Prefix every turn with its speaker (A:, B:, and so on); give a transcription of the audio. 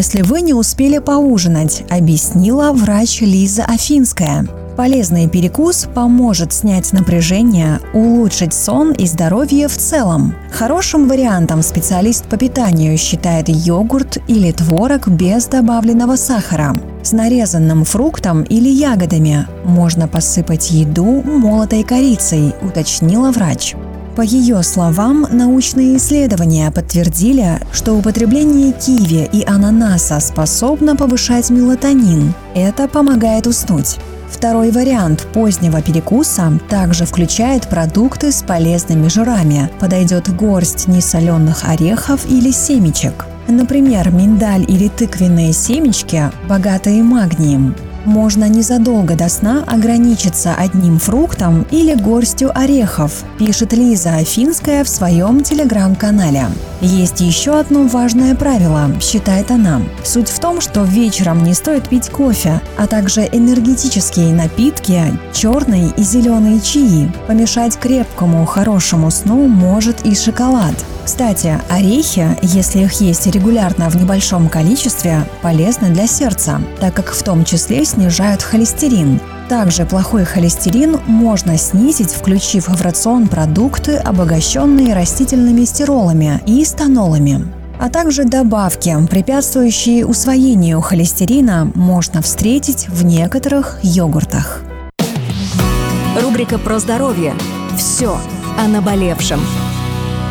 A: если вы не успели поужинать, объяснила врач Лиза Афинская. Полезный перекус поможет снять напряжение, улучшить сон и здоровье в целом. Хорошим вариантом специалист по питанию считает йогурт или творог без добавленного сахара. С нарезанным фруктом или ягодами можно посыпать еду молотой корицей, уточнила врач. По ее словам, научные исследования подтвердили, что употребление киви и ананаса способно повышать мелатонин. Это помогает уснуть. Второй вариант позднего перекуса также включает продукты с полезными жирами. Подойдет горсть несоленых орехов или семечек. Например, миндаль или тыквенные семечки, богатые магнием. Можно незадолго до сна ограничиться одним фруктом или горстью орехов, пишет Лиза Афинская в своем телеграм-канале. Есть еще одно важное правило, считает она. Суть в том, что вечером не стоит пить кофе, а также энергетические напитки, черный и зеленый чаи. Помешать крепкому, хорошему сну может и шоколад. Кстати, орехи, если их есть регулярно в небольшом количестве, полезны для сердца, так как в том числе снижают холестерин. Также плохой холестерин можно снизить, включив в рацион продукты, обогащенные растительными стиролами и станолами. А также добавки, препятствующие усвоению холестерина, можно встретить в некоторых йогуртах.
B: Рубрика про здоровье. Все о наболевшем.